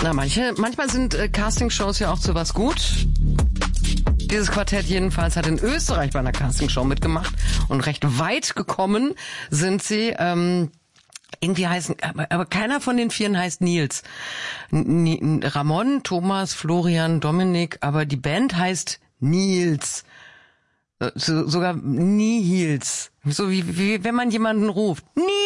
Na, manchmal sind Castingshows ja auch zu was gut. Dieses Quartett jedenfalls hat in Österreich bei einer Castingshow mitgemacht und recht weit gekommen sind sie. Irgendwie heißen, aber keiner von den vieren heißt Nils. Ramon, Thomas, Florian, Dominik, aber die Band heißt Nils. Sogar Nihils. So wie wenn man jemanden ruft. Nils!